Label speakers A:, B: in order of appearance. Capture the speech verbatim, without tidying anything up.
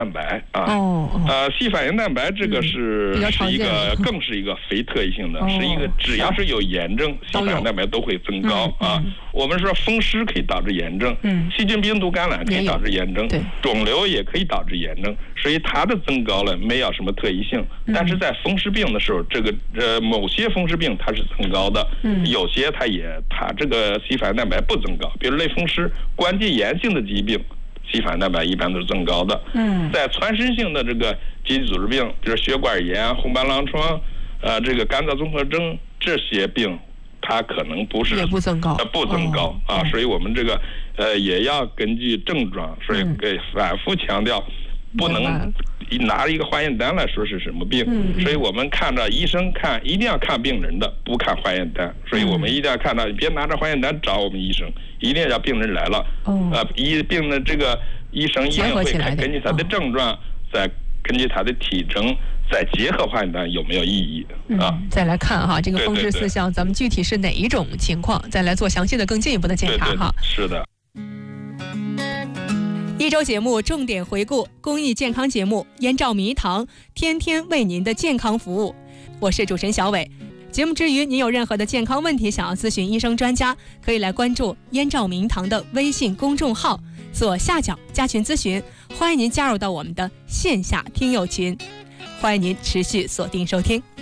A: 蛋白啊，
B: 哦哦
A: 呃，细反应蛋白这个是、
B: 嗯、
A: 是一个更是一个非特异性的，哦、是一个只要是有炎症，细反应蛋白都会增高、嗯、啊、嗯。我们说风湿可以导致炎症，嗯，细菌病毒感染可以导致炎症，对，肿瘤也可以导致炎症，所以它的增高了没有什么特异性，嗯、但是在风湿病的时候，这个呃某些风湿病它是增高的，嗯，有些它也它这个细反应蛋白不增高，比如类风湿、关节炎性的疾病。细反应蛋白一般都是增高的。嗯，在全身性的这个结缔组织病，比如血管炎、红斑狼疮，呃，这个肝脏综合征这些病，它可能不是
B: 也不增高，
A: 呃，不增高、哦、啊。所以我们这个呃也要根据症状，所以给反复强调，嗯、不能拿一个化验单来说是什么病。嗯，所以我们看着医生看，一定要看病人的，不看化验单。所以我们一定要看到，别拿着化验单找我们医生。一定要病人来了，哦、呃，医病的这个医生一定会看根据他的症状，哦、再根据他的体征，再结合化验单有没有意义、
B: 嗯、啊？再来看哈，这个风湿四象，对对对，咱们具体是哪一种情况，再来做详细的、更进一步的检查哈。
A: 是的。
B: 一周节目重点回顾公益健康节目《燕赵迷堂》，天天为您的健康服务。我是主持人小伟。节目之余，您有任何的健康问题想要咨询医生专家，可以来关注燕赵明堂的微信公众号，左下角加群咨询，欢迎您加入到我们的线下听友群，欢迎您持续锁定收听。